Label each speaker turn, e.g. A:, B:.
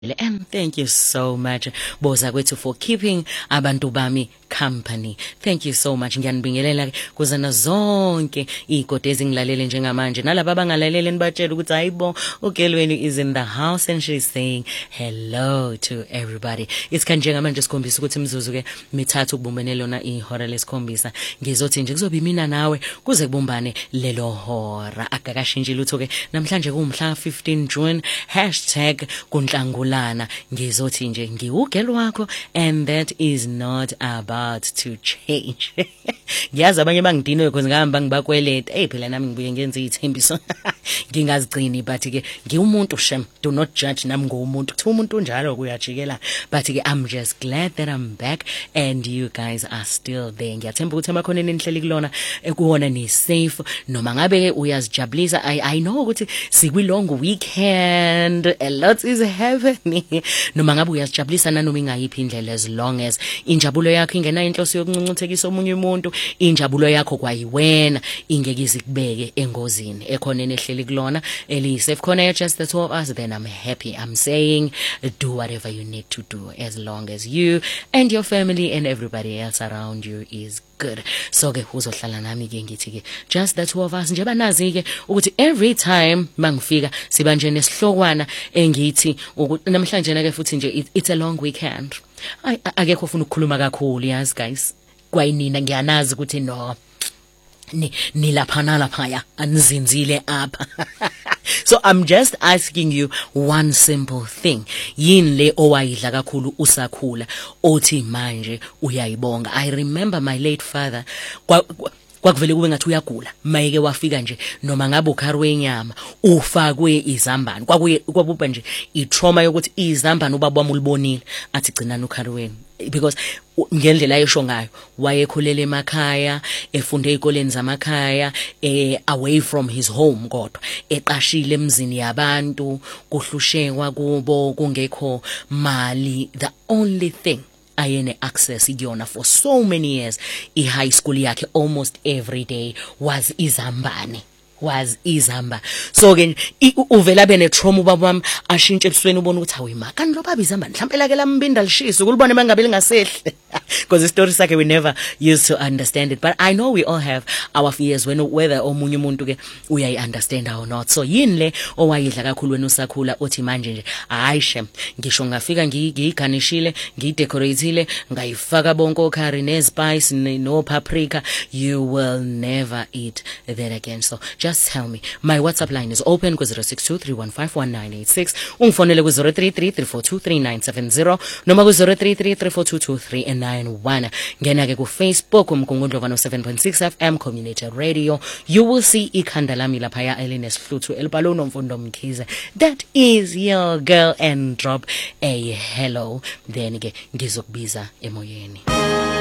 A: And thank you so much Boza kwethu for keeping abantu bami company. Thank you so much. Ngiyanibingelela ke kuzana zonke igodi ezingilalele njengamanje nalabo abangalalele nibatshela ukuthi hayibo uGelweni is in the house and she's saying hello to everybody. It's njengamanje sikhombisa ukuthi imzuzu ke mithathu kubumbene lona ihora lesikhombisa. Ngizothi nje kuzoba mina nawe kuze kubumbane lelo hora. Akakashintshi lutho ke namhlanje kumhla 15 June #kunhlangulana. Ngizothi nje ngiwugelo wakho and that is not about to change. Ngiyazi abanye bangidinwe because ngihamba ngibakweleta phela nami ngibuye ngenze izithembiso ngingazigcini but ke ngiwumuntu shem, do not judge nami ngomuntu kuthi umuntu unjalo kuyajikela but ke I'm just glad that I'm back and you guys are still there. Ngiyathemba ukuthi amakhoneni nihleli kulona ekuwona ni safe noma ngabe uyazijabulisa. I know ukuthi sikwi long weekend, a lot is happening. Noma ngabe uyazijabulisa nanoma ingayiphi indlela, as long as injabulo yakho ingena inhloso yokuncuncethekisa omunye umuntu, injabulo yakho kwayiwena ingeke izikubeke engozini ekhoneni ehleli kulona elisafe khona just the two of us, then I'm happy. I'm saying do whatever you need to do as long as you and your family and everybody else around you is good. So ke uzohlala nami ke ngithi ke just the two of us nje banazi ke ukuthi every time mangifika siba nje nesihlokwana engithi ukuthi namhlanje na ke futhi nje it's a long weekend. Akekho ufuna ukukhuluma kakhulu, yazi guys, kwayinina ngiyanazi ukuthi no nilaphana laphaya anizinzile apha. So I'm just asking you one simple thing. Yini le owayidla kakhulu usakhula othi manje uyayibonga? I remember my late father kwakuvele kube ngathi uyagula mayeke wafika nje noma ngabe ukharwe inyama ufakwe izambane kwabuba nje itrauma yokuthi izambane ubaba wami ulibonile athi gcinana ukharweni, because ngendlela ayesho ngayo wayekholela emakhaya, efunde ezikoleni zamakhaya, away from his home, kodwa eqashile emzini yabantu, kuhlushekwa kubo, kungekho mali. The only thing ayene access idiyona for so many years high school yakhe almost every day was izambane. So ke uvela bene trauma ubaba wami ashintshe ebusweni ubona ukuthi awuyima kanti lo baba izambane mhlawumbe lake lambinda lishisa ukulibona mangabe lingasehle, because the story sakhe we never used to understand it, but I know we all have our fears whether omunye umuntu ke uyayi understand or not. So yini le owayidla kakhulu wena usakhula othi manje nje ayishe ngisho ngafika ngiyiganishile ngiyidecorateile ngayifaka bonke okhari nespice no paprika, you will never eat that again. So just tell me. My WhatsApp line is open ku 0623151986. Ungifonele ku 0333423970 noma ku 0333422391. Ngena ke ku Facebook umgungundlovano 7.6 FM Community Radio. You will see ikhanda lami lapha ya elinesifluthu elibhalwe uNomfundo Mkhize. That is your girl, and drop a hello, then ke ngizokubiza emoyeni.